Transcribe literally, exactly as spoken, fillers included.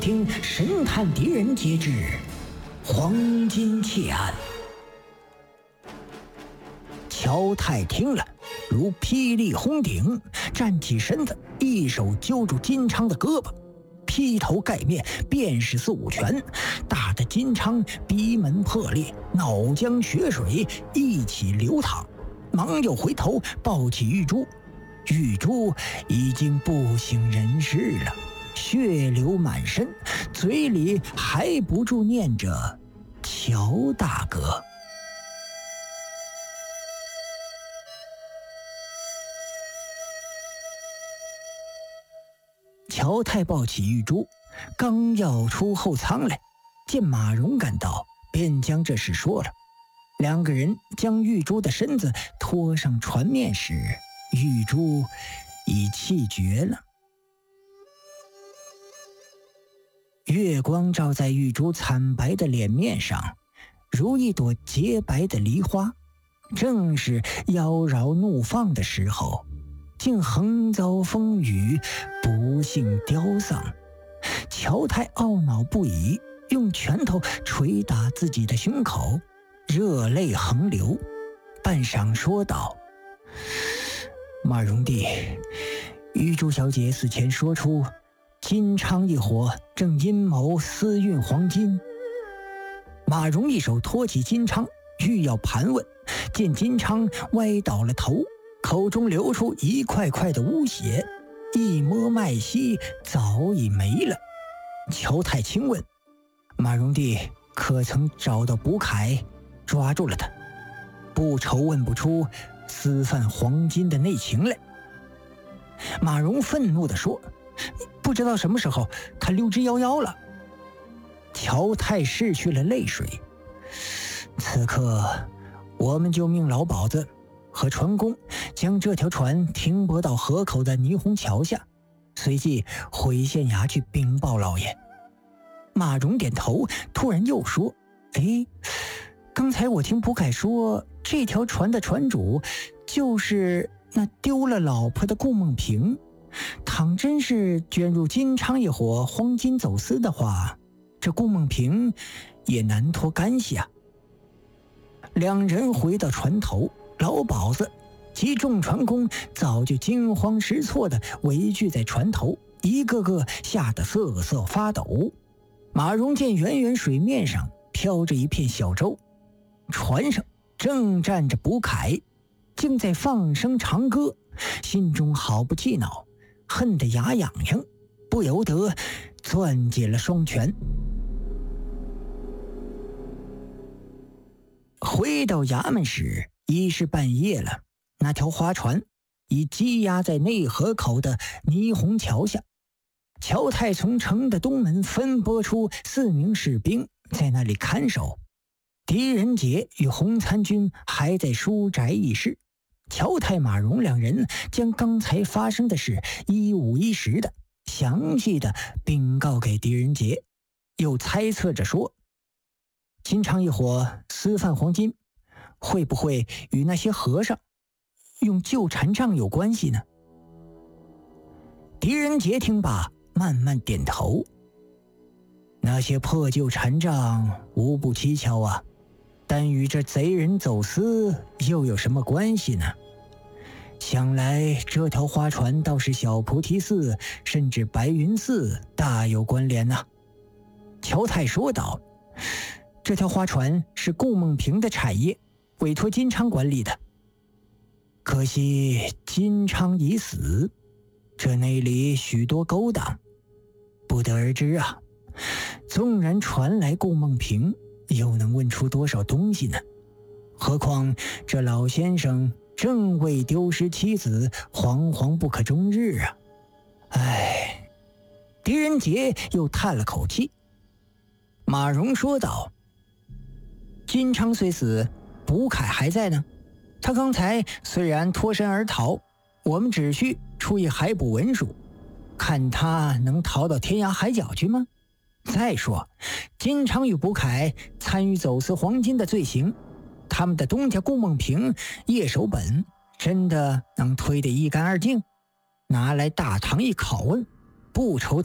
听神探狄仁杰之黄金窃案。乔太听了如霹雳轰顶，站起身子，一手揪住金昌的胳膊，劈头盖面便是四五拳，打得金昌鼻门破裂，脑浆血水一起流淌，忙又回头抱起玉珠。玉珠已经不省人事了，血流满身，嘴里还不住念着乔大哥。乔太抱起玉珠，刚要出后舱来，见马蓉赶到，便将这事说了。两个人将玉珠的身子拖上船面时，玉珠已气绝了。月光照在玉珠惨白的脸面上，如一朵洁白的梨花。正是妖娆怒放的时候，竟横遭风雨，不幸凋丧。乔太懊恼不已，用拳头捶打自己的胸口，热泪横流，半晌说道：马蓉弟，玉珠小姐死前说出金昌一伙正阴谋私运黄金。马蓉一手托起金昌，欲要盘问，见金昌歪倒了头，口中流出一块块的污血，一摸脉息早已没了。乔太轻问：马蓉弟可曾找到卜凯，抓住了他？不愁问不出私贩黄金的内情来。马蓉愤怒地说：不知道什么时候他溜之夭夭了。乔太拭去了泪水：此刻我们就命老鸨子和船工将这条船停泊到河口的霓虹桥下，随即回县衙去禀报老爷。马蓉点头，突然又说：哎，刚才我听卜凯说，这条船的船主就是那丢了老婆的顾梦萍，倘真是卷入金昌一伙黄金走私的话，这顾梦萍也难脱干系啊。两人回到船头，老鸨子及众船工早就惊慌失措地围聚在船头，一个个吓得瑟瑟发抖。马蓉见远远水面上飘着一片小舟，船上正站着卜凯，竟在放声长歌，心中好不气恼，恨得牙痒痒，不由得攥紧了双拳。回到衙门时已是半夜了，那条花船已积压在内河口的霓虹桥下。乔太从城的东门分拨出四名士兵在那里看守，狄仁杰与洪参军还在书宅议事。乔太、马蓉两人将刚才发生的事一五一十的详细的禀告给狄仁杰，又猜测着说：金昌一伙私贩黄金，会不会与那些和尚用旧禅杖有关系呢？狄仁杰听罢慢慢点头：那些破旧禅杖无不蹊跷啊，但与这贼人走私又有什么关系呢？想来这条花船倒是小菩提寺甚至白云寺大有关联呐、啊。乔太说道：这条花船是顾梦萍的产业，委托金昌管理的。可惜金昌已死，这内里许多勾当，不得而知啊。纵然传来顾梦萍，又能问出多少东西呢？何况这老先生正为丢失妻子惶惶不可终日啊！唉，狄仁杰又叹了口气。马蓉说道：金昌虽死，卜凯还在呢。他刚才虽然脱身而逃，我们只需出一海捕文书，看他能逃到天涯海角去吗？再说金昌与卜凯参与走私黄金的罪行，他们的东家顾梦萍叶守本真的能推得一干二净？拿来大堂一拷问，不愁